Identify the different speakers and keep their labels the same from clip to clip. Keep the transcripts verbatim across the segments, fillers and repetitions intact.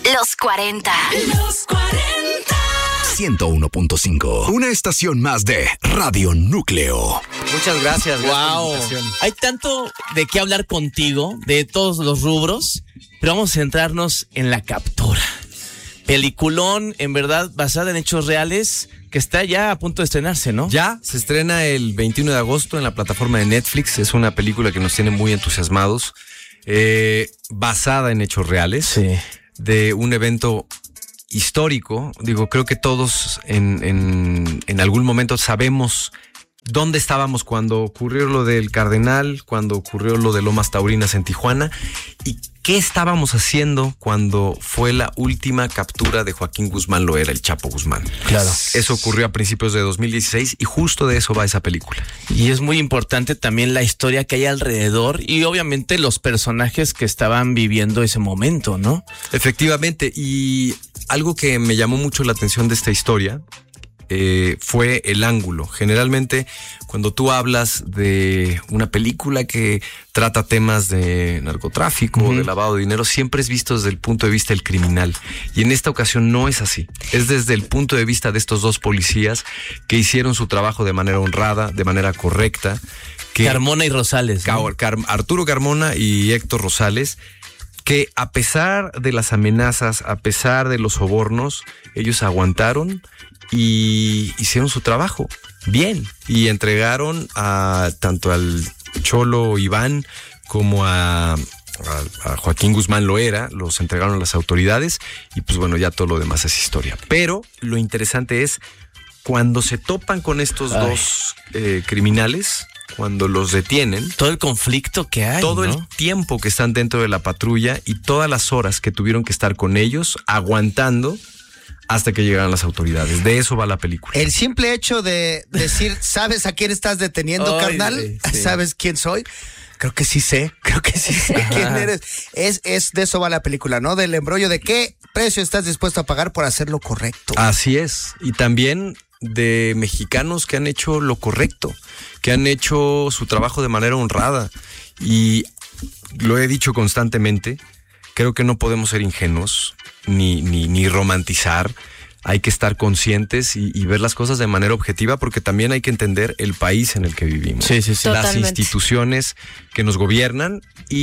Speaker 1: Los cuarenta. Los cuarenta.
Speaker 2: ciento uno punto cinco. Una estación más de Radio Núcleo.
Speaker 3: Muchas gracias.
Speaker 4: Wow. Hay tanto de qué hablar contigo, de todos los rubros, pero vamos a centrarnos en La Captura. Peliculón, en verdad, basada en hechos reales, que está ya a punto de estrenarse, ¿no?
Speaker 3: Ya, se estrena el veintiuno de agosto en la plataforma de Netflix. Es una película que nos tiene muy entusiasmados, eh, basada en hechos reales,
Speaker 4: Sí.
Speaker 3: de un evento histórico. Digo, creo que todos en, en, en algún momento sabemos dónde estábamos cuando ocurrió lo del Cardenal, cuando ocurrió lo de Lomas Taurinas en Tijuana, y qué estábamos haciendo cuando fue la última captura de Joaquín Guzmán Loera, el Chapo Guzmán.
Speaker 4: Claro.
Speaker 3: Eso ocurrió a principios de dos mil dieciséis y justo de eso va esa película.
Speaker 4: Y es muy importante también la historia que hay alrededor y obviamente los personajes que estaban viviendo ese momento, ¿no?
Speaker 3: Efectivamente, y algo que me llamó mucho la atención de esta historia eh, fue el ángulo. Generalmente, cuando tú hablas de una película que trata temas de narcotráfico, uh-huh. de lavado de dinero, siempre es visto desde el punto de vista del criminal. Y en esta ocasión no es así. Es desde el punto de vista de estos dos policías que hicieron su trabajo de manera honrada, de manera correcta. Que
Speaker 4: Carmona y Rosales, ¿no?
Speaker 3: Car- Arturo Carmona y Héctor Rosales, que a pesar de las amenazas, a pesar de los sobornos, ellos aguantaron y hicieron su trabajo bien y entregaron a tanto al Cholo Iván como a, a, a Joaquín Guzmán Loera, los entregaron a las autoridades y pues bueno, ya todo lo demás es historia. Pero lo interesante es cuando se topan con estos Ay. dos eh, criminales, cuando los detienen,
Speaker 4: todo el conflicto que hay,
Speaker 3: todo
Speaker 4: ¿no?
Speaker 3: el tiempo que están dentro de la patrulla y todas las horas que tuvieron que estar con ellos aguantando hasta que llegaran las autoridades. De eso va la película.
Speaker 5: El simple hecho de decir, ¿sabes a quién estás deteniendo,
Speaker 4: Ay,
Speaker 5: carnal?
Speaker 4: sí, sí.
Speaker 5: ¿Sabes quién soy? Creo que sí sé, creo que sí sé
Speaker 4: Ajá.
Speaker 5: quién eres. Es, es de eso va la película, ¿no? Del embrollo de qué precio estás dispuesto a pagar por hacer lo correcto.
Speaker 3: Así es. Y también de mexicanos que han hecho lo correcto, que han hecho su trabajo de manera honrada. Y lo he dicho constantemente, creo que no podemos ser ingenuos ni, ni, ni romantizar. Hay que estar conscientes y, y ver las cosas de manera objetiva, porque también hay que entender el país en el que vivimos.
Speaker 4: Sí, sí, sí.
Speaker 3: Las
Speaker 1: Totalmente.
Speaker 3: instituciones que nos gobiernan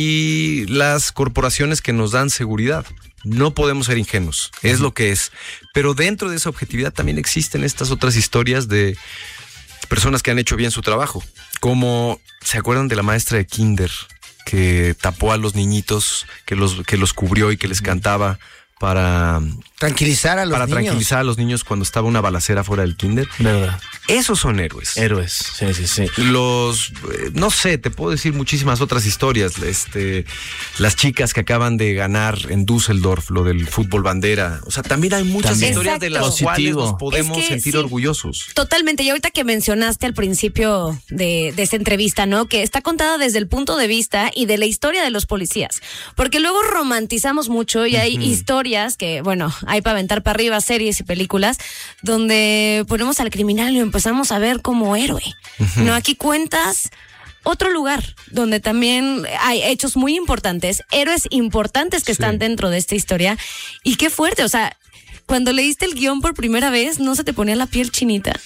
Speaker 3: y las corporaciones que nos dan seguridad. No podemos ser ingenuos, es lo que es. Pero dentro de esa objetividad también existen estas otras historias de personas que han hecho bien su trabajo. Como, ¿se acuerdan de la maestra de kinder que tapó a los niñitos, que los, que los cubrió y que les cantaba para
Speaker 5: Tranquilizar a los
Speaker 3: para
Speaker 5: niños.
Speaker 3: tranquilizar a los niños cuando estaba una balacera fuera del kinder?
Speaker 4: ¿Verdad?
Speaker 3: Esos son héroes.
Speaker 4: Héroes, sí, sí, sí.
Speaker 3: Los, eh, no sé, te puedo decir muchísimas otras historias. Este, las chicas que acaban de ganar en Düsseldorf, lo del fútbol bandera. O sea, también hay muchas
Speaker 4: También.
Speaker 3: historias de las
Speaker 1: Exacto.
Speaker 3: cuales
Speaker 4: Positivo.
Speaker 3: nos podemos
Speaker 1: Es que
Speaker 3: sentir
Speaker 1: sí.
Speaker 3: orgullosos.
Speaker 1: Totalmente, y ahorita que mencionaste al principio de, de esta entrevista, ¿no? Que está contada desde el punto de vista y de la historia de los policías. Porque luego romantizamos mucho y hay
Speaker 3: Ujú.
Speaker 1: historias que, bueno, hay para aventar para arriba series y películas donde ponemos al criminal y lo empezamos a ver como héroe.
Speaker 3: Ujú.
Speaker 1: No, aquí cuentas otro lugar donde también hay hechos muy importantes, héroes importantes que
Speaker 3: Sí.
Speaker 1: están dentro de esta historia. Y qué fuerte, o sea, cuando leíste el guión por primera vez, ¿no se te ponía la piel chinita?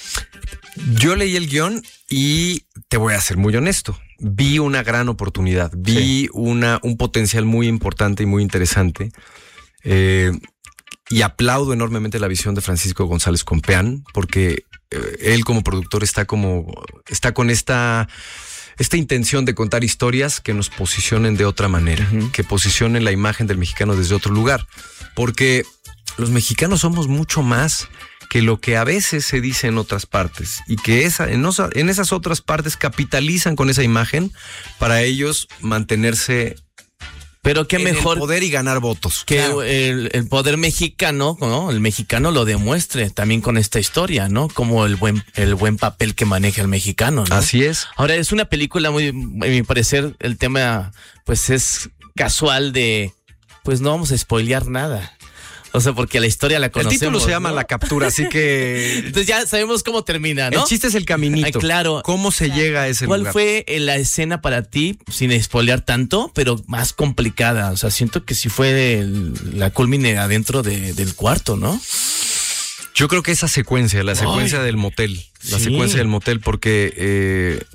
Speaker 3: Yo leí el guión y te voy a ser muy honesto. Vi una gran oportunidad, vi
Speaker 4: Sí.
Speaker 3: una, un potencial muy importante y muy interesante. Eh, y aplaudo enormemente la visión de Francisco González Compeán, porque eh, él como productor está como está con esta esta intención de contar historias que nos posicionen de otra manera,
Speaker 4: Ujú.
Speaker 3: que posicionen la imagen del mexicano desde otro lugar, porque los mexicanos somos mucho más que lo que a veces se dice en otras partes y que esa, en, osa, en esas otras partes capitalizan con esa imagen para ellos mantenerse
Speaker 4: Pero qué
Speaker 3: en
Speaker 4: mejor
Speaker 3: el poder y ganar votos.
Speaker 4: que
Speaker 3: Claro.
Speaker 4: el, el poder mexicano, ¿no? El mexicano lo demuestre también con esta historia, ¿no? Como el buen, el buen papel que maneja el mexicano, ¿no?
Speaker 3: Así es.
Speaker 4: Ahora, es una película muy, a mi parecer, el tema, pues es casual de, pues no vamos a spoilear nada. O sea, porque la historia la
Speaker 3: El
Speaker 4: conocemos.
Speaker 3: título se llama
Speaker 4: ¿no?
Speaker 3: La Captura, así que...
Speaker 4: Entonces ya sabemos cómo termina, ¿no?
Speaker 3: El chiste es el caminito.
Speaker 4: Ay, claro.
Speaker 3: ¿Cómo se llega a ese
Speaker 4: ¿Cuál
Speaker 3: lugar?
Speaker 4: fue eh, la escena para ti, sin spoilear tanto, pero más complicada? O sea, siento que sí fue el- la culmine adentro de- del cuarto, ¿no?
Speaker 3: Yo creo que esa secuencia, la secuencia
Speaker 4: Ay.
Speaker 3: del motel, la
Speaker 4: Sí.
Speaker 3: secuencia del motel, porque eh,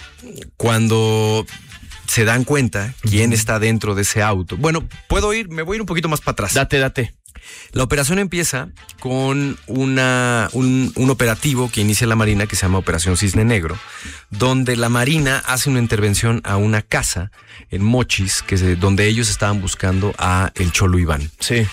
Speaker 3: cuando se dan cuenta quién está dentro de ese auto. Bueno, puedo ir, me voy a ir un poquito más para atrás.
Speaker 4: Date, date.
Speaker 3: La operación empieza con una, un, un operativo que inicia la Marina que se llama Operación Cisne Negro, donde la Marina hace una intervención a una casa en Mochis, que se, donde ellos estaban buscando a el Cholo Iván.
Speaker 4: Sí.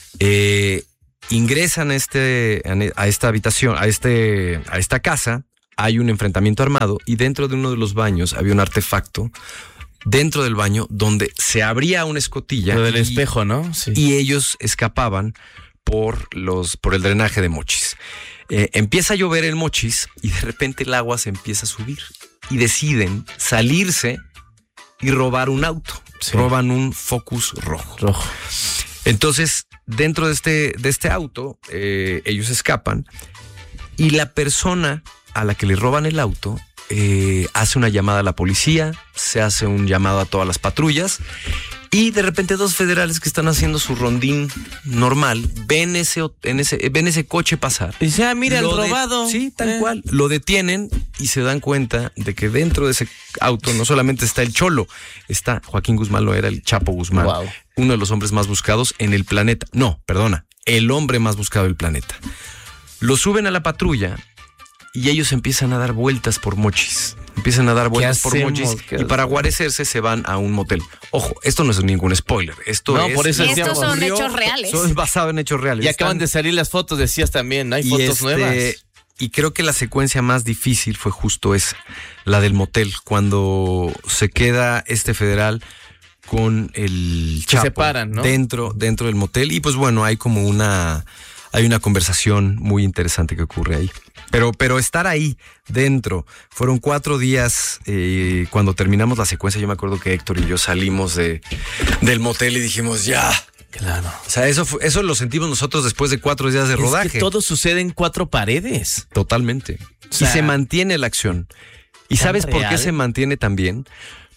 Speaker 3: Eh, ingresan a, este, a esta habitación, a, este, a esta casa, hay un enfrentamiento armado y dentro de uno de los baños había un artefacto, dentro del baño, donde se abría una escotilla.
Speaker 4: Lo del
Speaker 3: y-
Speaker 4: espejo, ¿no? Sí.
Speaker 3: y ellos escapaban por los por el drenaje de Mochis. Eh, empieza a llover en Mochis y de repente el agua se empieza a subir y deciden salirse y robar un auto.
Speaker 4: Sí.
Speaker 3: Roban un Focus rojo.
Speaker 4: Rojo.
Speaker 3: Entonces, dentro de este, de este auto, eh, ellos escapan y la persona a la que le roban el auto eh, hace una llamada a la policía, se hace un llamado a todas las patrullas y de repente dos federales que están haciendo su rondín normal ven ese, en ese, ven ese coche pasar.
Speaker 4: Dice, ah, mira, el
Speaker 3: Lo de-
Speaker 4: robado.
Speaker 3: Sí, tal
Speaker 4: Eh.
Speaker 3: cual. Lo detienen y se dan cuenta de que dentro de ese auto no solamente está el Cholo, está Joaquín Guzmán, lo era el Chapo Guzmán,
Speaker 4: Wow.
Speaker 3: uno de los hombres más buscados en el planeta. No, perdona, el hombre más buscado del planeta. Lo suben a la patrulla y ellos empiezan a dar vueltas por Mochis. Empiezan a dar vueltas por
Speaker 4: hacemos?
Speaker 3: Mochis
Speaker 4: ¿Qué
Speaker 3: y para guarecerse se van a un motel. Ojo, esto no es ningún spoiler. Esto
Speaker 4: No,
Speaker 3: es
Speaker 4: por eso
Speaker 3: lo
Speaker 1: Estos
Speaker 3: que
Speaker 1: son
Speaker 3: ocurrió.
Speaker 1: hechos reales.
Speaker 3: Son basado en hechos reales.
Speaker 4: Y acaban
Speaker 3: Están-
Speaker 4: de salir las fotos, decías también, ¿no? Hay
Speaker 3: y
Speaker 4: fotos
Speaker 3: este,
Speaker 4: nuevas.
Speaker 3: Y creo que la secuencia más difícil fue justo esa, la del motel, cuando se queda este federal con el
Speaker 4: Se
Speaker 3: Chapo
Speaker 4: separan, ¿no?
Speaker 3: dentro, dentro del motel. Y pues bueno, hay como una, hay una conversación muy interesante que ocurre ahí. Pero, pero estar ahí dentro, fueron cuatro días eh, cuando terminamos la secuencia. Yo me acuerdo que Héctor y yo salimos de, del motel y dijimos ya.
Speaker 4: Claro.
Speaker 3: O sea, eso, fue- eso lo sentimos nosotros después de cuatro días de rodaje.
Speaker 4: Es que todo sucede en cuatro paredes.
Speaker 3: Totalmente.
Speaker 4: sea,
Speaker 3: y se mantiene la acción. ¿Y
Speaker 4: ¿tan
Speaker 3: sabes por qué
Speaker 4: real?
Speaker 3: se mantiene también?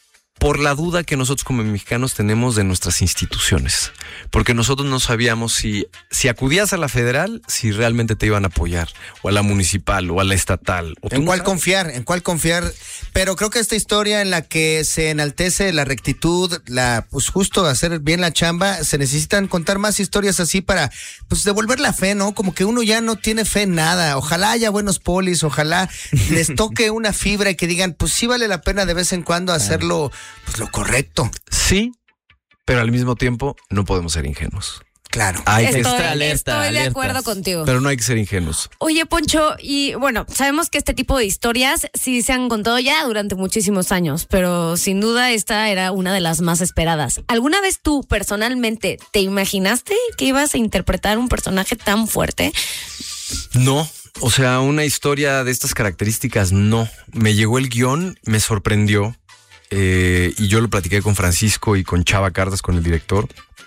Speaker 3: Por la duda que nosotros como mexicanos tenemos de nuestras instituciones. Porque nosotros no sabíamos si, si acudías a la federal, si realmente te iban a apoyar, o a la municipal, o a la estatal. O tú
Speaker 5: ¿En
Speaker 3: no
Speaker 5: cuál
Speaker 3: sabes.
Speaker 5: confiar? ¿En cuál confiar? Pero creo que esta historia en la que se enaltece la rectitud, la pues justo hacer bien la chamba, se necesitan contar más historias así para pues devolver la fe, ¿no? Como que uno ya no tiene fe en nada. Ojalá haya buenos polis, ojalá les toque una fibra y que digan, pues sí vale la pena de vez en cuando hacerlo pues lo correcto.
Speaker 3: Sí, pero al mismo tiempo no podemos ser ingenuos.
Speaker 5: Claro.
Speaker 3: Hay que
Speaker 1: Estoy,
Speaker 3: estar,
Speaker 4: alerta,
Speaker 1: estoy de
Speaker 4: alertas.
Speaker 1: acuerdo contigo.
Speaker 3: pero no hay que ser ingenuos.
Speaker 1: Oye, Poncho, y bueno, sabemos que este tipo de historias sí se han contado ya durante muchísimos años, pero sin duda esta era una de las más esperadas. ¿Alguna vez tú personalmente te imaginaste que ibas a interpretar un personaje tan fuerte?
Speaker 3: No, o sea, una historia de estas características no. Me llegó el guión, me sorprendió eh, y yo lo platiqué con Francisco y con Chava Cardas, con el director.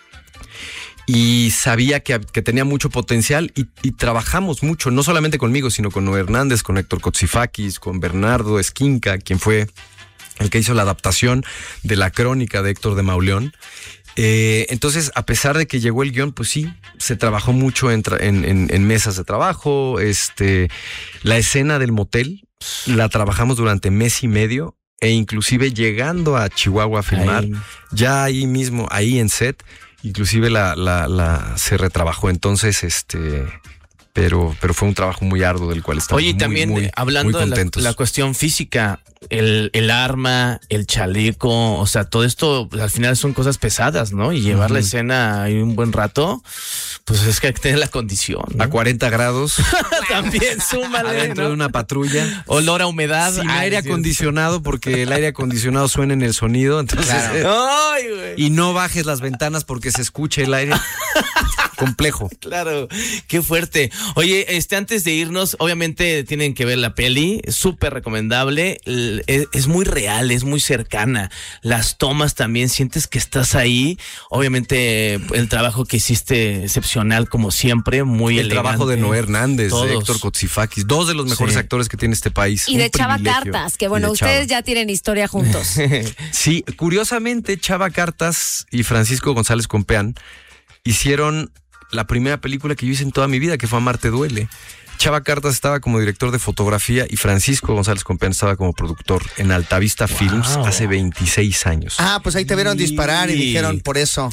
Speaker 3: Y sabía que, que tenía mucho potencial y, y trabajamos mucho, no solamente conmigo, sino con Noé Hernández, con Héctor Kotsifakis, con Bernardo Esquinca, quien fue el que hizo la adaptación de la crónica de Héctor de Mauleón. Eh, entonces, a pesar de que llegó el guión, pues sí, se trabajó mucho en, tra- en, en, en mesas de trabajo. Este, la escena del motel la trabajamos durante mes y medio e inclusive llegando a Chihuahua a filmar,
Speaker 4: Ahí.
Speaker 3: ya ahí mismo, ahí en set, inclusive la, la, la se retrabajó. Entonces, este, pero, pero fue un trabajo muy arduo del cual estamos
Speaker 4: Oye, y
Speaker 3: muy,
Speaker 4: también
Speaker 3: muy,
Speaker 4: eh, hablando
Speaker 3: muy
Speaker 4: de la,
Speaker 3: contentos.
Speaker 4: la cuestión física, el, el arma, el chaleco, o sea, todo esto pues, al final son cosas pesadas, ¿no? Y llevar la
Speaker 3: Ujú.
Speaker 4: escena ahí un buen rato, pues es que hay que tener la condición, ¿no?
Speaker 3: A cuarenta grados,
Speaker 4: También súmale,
Speaker 3: adentro
Speaker 4: ¿no?
Speaker 3: de una patrulla.
Speaker 4: Olor a humedad.
Speaker 3: Sin
Speaker 4: Ay,
Speaker 3: aire
Speaker 4: sí.
Speaker 3: acondicionado, porque el aire acondicionado suena en el sonido, entonces
Speaker 5: Claro.
Speaker 3: eh,
Speaker 4: Ay, güey.
Speaker 3: y no bajes las ventanas porque se escucha el aire. complejo.
Speaker 4: Claro, qué fuerte. Oye, este, antes de irnos, obviamente tienen que ver la peli, súper recomendable, es, es muy real, es muy cercana. Las tomas también, sientes que estás ahí. Obviamente el trabajo que hiciste excepcional como siempre, muy
Speaker 3: El
Speaker 4: elegante.
Speaker 3: trabajo de Noé Hernández,
Speaker 4: Todos.
Speaker 3: de Héctor Kotsifakis, dos de los mejores
Speaker 4: Sí.
Speaker 3: actores que tiene este país.
Speaker 1: Y
Speaker 3: Un
Speaker 1: de Chava
Speaker 3: privilegio.
Speaker 1: Cartas, que
Speaker 3: Y
Speaker 1: bueno,
Speaker 3: de Chava.
Speaker 1: ustedes ya tienen historia juntos.
Speaker 3: Sí, curiosamente, Chava Cartas y Francisco González Compeán hicieron la primera película que yo hice en toda mi vida, que fue Amarte Duele. Chava Cartas estaba como director de fotografía y Francisco González Compeán estaba como productor en Altavista wow. Films hace veintiséis años.
Speaker 5: Ah, pues ahí te vieron disparar y dijeron, por eso.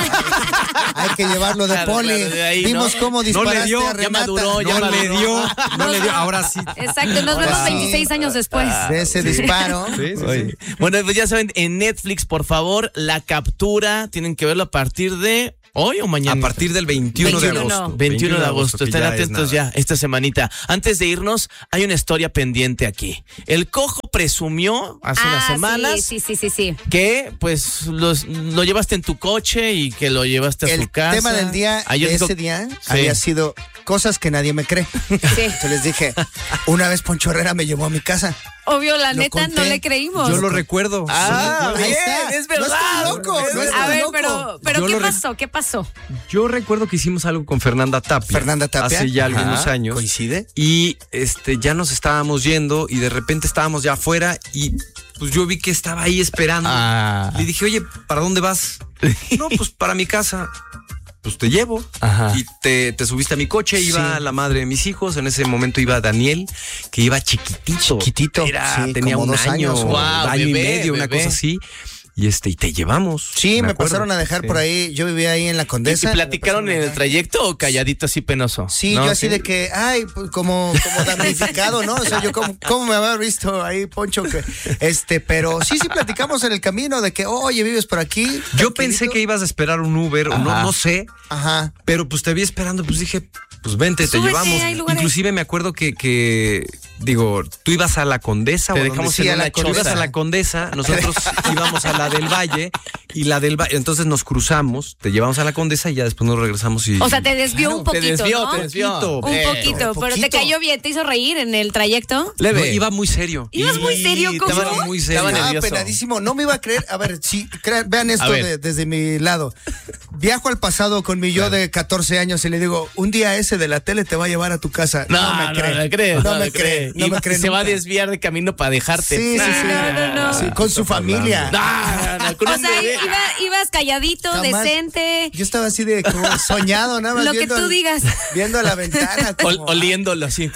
Speaker 5: Hay que llevarlo de
Speaker 4: Claro,
Speaker 5: poli.
Speaker 4: claro, de ahí,
Speaker 5: Vimos
Speaker 4: ¿no?
Speaker 5: cómo disparaste
Speaker 3: No le dio,
Speaker 5: a
Speaker 3: ya
Speaker 5: Renata.
Speaker 4: maduró, ya
Speaker 3: no
Speaker 4: maduró.
Speaker 3: le dio, no le dio, ahora sí.
Speaker 1: Exacto, nos
Speaker 5: Ahora
Speaker 1: vemos
Speaker 5: sí.
Speaker 1: veintiséis años después.
Speaker 5: De ese disparo.
Speaker 3: Sí, sí,
Speaker 4: Oye.
Speaker 3: sí.
Speaker 4: Bueno, pues ya saben, en Netflix, por favor, La Captura, tienen que verlo a partir de hoy o mañana.
Speaker 3: A partir del veintiuno de
Speaker 1: veintiuno.
Speaker 3: agosto.
Speaker 4: veintiuno de agosto,
Speaker 3: que
Speaker 4: estén
Speaker 3: ya es
Speaker 4: atentos
Speaker 3: nada.
Speaker 4: ya esta semanita. Antes de irnos, hay una historia pendiente aquí. El Cojo presumió hace unas
Speaker 1: Ah,
Speaker 4: semanas
Speaker 1: sí, sí, sí, sí, sí.
Speaker 4: que pues los, lo llevaste en tu coche y que lo llevaste a
Speaker 5: El
Speaker 4: su casa.
Speaker 5: tema del día,
Speaker 4: Ayer
Speaker 5: de
Speaker 4: dijo-
Speaker 5: ese día,
Speaker 4: Sí.
Speaker 5: había sido cosas que nadie me cree.
Speaker 1: Sí.
Speaker 5: Entonces les dije, una vez Poncho Herrera me llevó a mi casa.
Speaker 1: Obvio, la
Speaker 5: Lo
Speaker 1: neta,
Speaker 5: conté.
Speaker 1: no le creímos.
Speaker 3: Yo lo recuerdo.
Speaker 4: Ah,
Speaker 5: Ahí
Speaker 4: bien,
Speaker 5: está.
Speaker 4: es verdad.
Speaker 5: No estoy loco, no
Speaker 4: Es
Speaker 5: estoy
Speaker 1: A ver,
Speaker 5: loco.
Speaker 1: pero, pero
Speaker 3: Yo
Speaker 1: ¿qué
Speaker 3: lo re-
Speaker 1: pasó? ¿Qué pasó?
Speaker 3: Yo recuerdo que hicimos algo con Fernanda Tapia.
Speaker 5: Fernanda Tapia.
Speaker 3: Hace ya
Speaker 5: Ajá.
Speaker 3: algunos años.
Speaker 5: ¿Coincide?
Speaker 3: Y este ya nos estábamos yendo y de repente estábamos ya afuera y pues yo vi que estaba ahí esperando.
Speaker 4: Ah.
Speaker 3: Le dije, oye, ¿para dónde vas? No, pues para mi casa. Pues te llevo.
Speaker 4: Ajá.
Speaker 3: Y te, te subiste a mi coche, iba
Speaker 5: Sí.
Speaker 3: la madre de mis hijos. En ese momento iba Daniel, que iba chiquitito.
Speaker 5: Chiquitito,
Speaker 3: Era,
Speaker 5: sí,
Speaker 3: tenía
Speaker 5: como
Speaker 3: un
Speaker 5: dos
Speaker 3: año,
Speaker 5: años.
Speaker 3: un
Speaker 4: Wow,
Speaker 3: año y
Speaker 4: bebé,
Speaker 3: medio, una
Speaker 4: bebé.
Speaker 3: cosa así. Y este, y te llevamos.
Speaker 5: Sí, me,
Speaker 3: acuerdo.
Speaker 5: pasaron a dejar
Speaker 3: Sí.
Speaker 5: por ahí. Yo vivía ahí en la
Speaker 4: ¿Y,
Speaker 5: Condesa.
Speaker 4: y platicaron
Speaker 5: Me
Speaker 4: en el
Speaker 5: pasaron a
Speaker 4: trayecto o calladito así penoso?
Speaker 5: Sí,
Speaker 4: ¿No?
Speaker 5: yo así
Speaker 4: Sí.
Speaker 5: de que, ay, pues, como, como damnificado, ¿no? O sea, yo como, ¿cómo me había visto ahí, Poncho? Que, este, pero sí, sí platicamos en el camino de que, oye, vives por aquí.
Speaker 3: Yo
Speaker 5: tranquilito.
Speaker 3: pensé que ibas a esperar un Uber, o no,
Speaker 4: Ajá.
Speaker 3: no sé.
Speaker 5: Ajá.
Speaker 3: Pero pues te vi esperando, pues dije, pues vente, te
Speaker 1: Súbete,
Speaker 3: llevamos.
Speaker 1: hay lugares.
Speaker 3: Inclusive me acuerdo que, que, digo, tú ibas a la Condesa
Speaker 4: Te
Speaker 3: o a
Speaker 4: dejamos
Speaker 3: donde
Speaker 5: en
Speaker 3: sea,
Speaker 5: una
Speaker 3: la Condesa.
Speaker 5: choza.
Speaker 3: Ibas a la Condesa, nosotros íbamos a la del Valle y la del Valle, entonces nos cruzamos, te llevamos a la Condesa y ya después nos regresamos y...
Speaker 1: O sea, te desvió un
Speaker 4: Te
Speaker 1: poquito,
Speaker 4: desvió,
Speaker 1: ¿no?
Speaker 4: te desvió.
Speaker 1: Un
Speaker 4: Eh,
Speaker 1: poquito, pero te
Speaker 5: poquito.
Speaker 1: cayó bien, te hizo reír en el trayecto.
Speaker 3: No,
Speaker 4: Leve.
Speaker 3: iba muy serio.
Speaker 1: ¿Ibas muy serio,
Speaker 4: Y
Speaker 1: Coco?
Speaker 4: estaba
Speaker 3: muy serio.
Speaker 4: Estaba
Speaker 5: Ah,
Speaker 4: nervioso.
Speaker 5: penadísimo. No me iba a creer. A ver, sí, crea- vean
Speaker 4: A
Speaker 5: esto
Speaker 4: ver.
Speaker 5: de- desde mi lado. Viajo al pasado con mi yo de catorce años y le digo, un día ese de la tele te va a llevar a tu casa.
Speaker 4: No,
Speaker 5: No, me cree.
Speaker 4: No, le cree.
Speaker 5: No, me
Speaker 4: le
Speaker 5: cree. No
Speaker 4: Y
Speaker 5: me cree.
Speaker 4: se va a
Speaker 5: nunca.
Speaker 4: desviar de camino para dejarte.
Speaker 5: Sí, sí, sí.
Speaker 1: No, no, no.
Speaker 5: Sí, con su familia.
Speaker 4: No, no, no, con
Speaker 1: O
Speaker 4: un
Speaker 1: sea,
Speaker 4: bebé.
Speaker 1: iba- ibas calladito,
Speaker 5: Jamás.
Speaker 1: decente,
Speaker 5: Yo estaba así de como soñado, nada más.
Speaker 1: lo que
Speaker 5: viendo
Speaker 1: tú
Speaker 5: al-
Speaker 1: digas.
Speaker 5: Viendo a la ventana.
Speaker 4: Ol-
Speaker 5: como,
Speaker 4: oliéndolo así.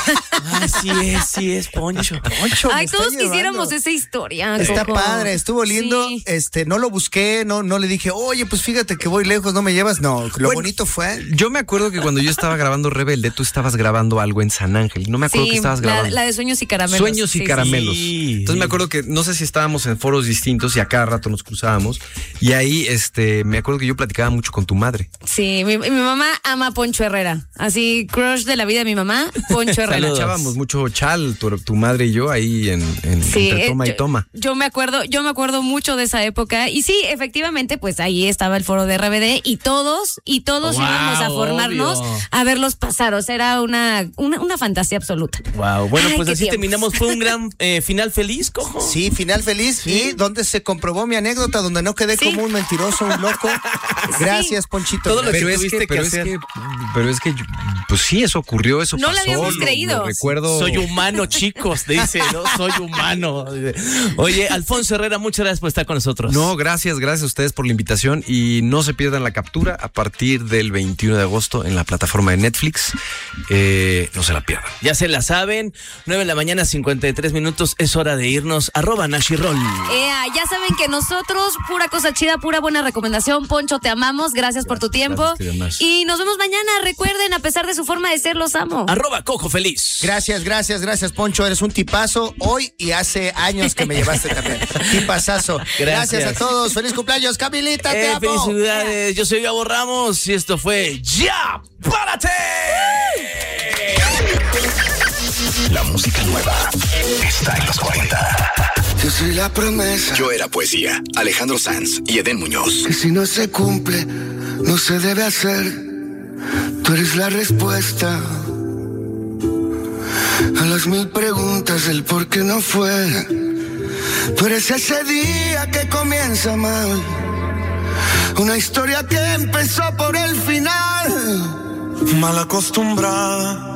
Speaker 4: Ah, sí es, sí es, Poncho.
Speaker 5: Poncho, me
Speaker 1: Ay,
Speaker 5: está
Speaker 1: todos
Speaker 5: llevando.
Speaker 1: quisiéramos esa historia.
Speaker 5: Está
Speaker 1: Coco.
Speaker 5: padre, estuvo lindo.
Speaker 1: Sí.
Speaker 5: Este, no lo busqué, no, no le dije, oye, pues fíjate que voy lejos, no me llevas. No, lo
Speaker 3: Bueno,
Speaker 5: bonito fue.
Speaker 3: Yo me acuerdo que cuando yo estaba grabando Rebelde, tú estabas grabando algo en San Ángel. No me acuerdo
Speaker 1: Sí,
Speaker 3: que estabas
Speaker 1: la,
Speaker 3: grabando.
Speaker 1: la de sueños y caramelos.
Speaker 3: Sueños y
Speaker 1: Sí, sí.
Speaker 3: caramelos.
Speaker 4: Sí.
Speaker 3: Entonces me acuerdo que no sé si estábamos en foros distintos y a cada rato nos cruzábamos. Y ahí este me acuerdo que yo platicaba mucho con tu madre.
Speaker 1: Sí, mi, mi mamá ama a Poncho Herrera. Así, crush de la vida de mi mamá, Poncho Herrera.
Speaker 4: Saludos.
Speaker 3: Echábamos mucho chal, tu, tu madre y yo ahí en, en
Speaker 1: Sí,
Speaker 3: entre
Speaker 1: eh,
Speaker 3: toma
Speaker 1: yo,
Speaker 3: y toma.
Speaker 1: Yo me acuerdo, yo me acuerdo mucho de esa época. Y sí, efectivamente, pues ahí estaba el foro de R B D y todos, y todos
Speaker 4: Wow,
Speaker 1: íbamos a formarnos
Speaker 4: obvio.
Speaker 1: a verlos pasar. O sea, era una, una, una fantasía absoluta.
Speaker 4: Wow, bueno,
Speaker 1: Ay,
Speaker 4: pues
Speaker 1: qué
Speaker 4: así
Speaker 1: tiempos.
Speaker 4: terminamos. Fue un gran eh, final feliz, Cojo.
Speaker 5: Sí, final feliz. Y donde se comprobó mi anécdota, donde no quedé
Speaker 1: Sí.
Speaker 5: como un mentiroso, un loco. Gracias, Ponchito.
Speaker 4: Todo lo
Speaker 3: Pero
Speaker 4: que
Speaker 3: es
Speaker 4: tuviste
Speaker 3: que,
Speaker 4: que
Speaker 3: pero es
Speaker 4: hacer.
Speaker 3: que, pero es que, yo- pues sí, eso ocurrió, eso
Speaker 1: No lo
Speaker 3: pasó.
Speaker 1: habíamos
Speaker 3: lo-
Speaker 1: creído.
Speaker 3: lo recuerdo.
Speaker 4: Soy humano, chicos, dice, ¿no? Soy humano. Oye, Alfonso Herrera, muchas gracias por estar con nosotros.
Speaker 3: No, gracias, gracias a ustedes por la invitación y no se pierdan la captura a partir del veintiuno de agosto en la plataforma de Netflix. Eh, no se la pierdan.
Speaker 4: Ya se la saben, nueve de la mañana, cincuenta y tres minutos, es hora de irnos. Arroba Nashirol.
Speaker 1: Ea, ya saben que nosotros, pura cosa chida, pura buena recomendación. Poncho, te amamos. Gracias, por tu tiempo.
Speaker 3: gracias, querida Nash.
Speaker 1: Y nos vemos mañana. Recuerden, a pesar de su forma de ser, los amo.
Speaker 4: Arroba Cojo Feliz.
Speaker 5: Gracias, gracias, gracias, Poncho. Eres un tipazo hoy y hace años que me llevaste también. Tipazazo. Gracias.
Speaker 4: Gracias.
Speaker 5: a todos. Feliz cumpleaños, Camilita. Te
Speaker 4: Eh,
Speaker 5: amo.
Speaker 4: felicidades, yo soy Gabo Ramos y esto fue ¡Ya! ¡Párate!
Speaker 2: La música nueva está en los cuarenta.
Speaker 6: Yo soy la promesa
Speaker 2: Yo era poesía. Alejandro Sanz y Edén Muñoz.
Speaker 6: que si no se cumple, no se debe hacer. Tú eres la respuesta a las mil preguntas del por qué no fue. Tú eres ese día que comienza mal, una historia que empezó por el final.
Speaker 7: Mal acostumbrada